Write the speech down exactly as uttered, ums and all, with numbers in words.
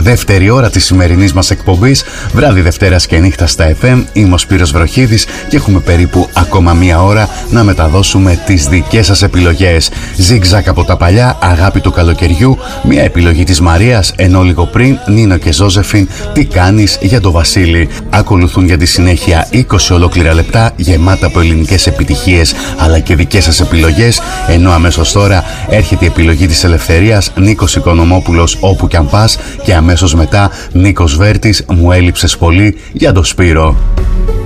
Δεύτερη ώρα της σημερινής μας εκπομπής, βράδυ Δευτέρας και νύχτα στα εφ εμ. Είμαι ο Σπύρος Βροχίδης και έχουμε περίπου ακόμα μία ώρα να μεταδώσουμε τις δικές σας επιλογές. Ζιγ-ζακ από τα παλιά, αγάπη του καλοκαιριού, μία επιλογή της Μαρίας, ενώ λίγο πριν Νίνο και Ζώζεφιν, τι κάνεις για το Βασίλη. Ακολουθούν για τη συνέχεια είκοσι ολόκληρα λεπτά γεμάτα από ελληνικές επιτυχίες αλλά και δικές σας επιλογές, ενώ αμέσως τώρα έρχεται η επιλογή της Ελευθερίας, Νίκος Οικονομόπουλος, όπου κι αν πας, και αμέσως μετά Νίκος Βέρτης, μου έλειψες πολύ, για το Σπύρο.